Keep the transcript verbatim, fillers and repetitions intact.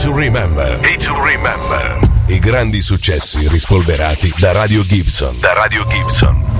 to Remember. Hit to Remember. I grandi successi rispolverati da Radio Gibson. Da Radio Gibson.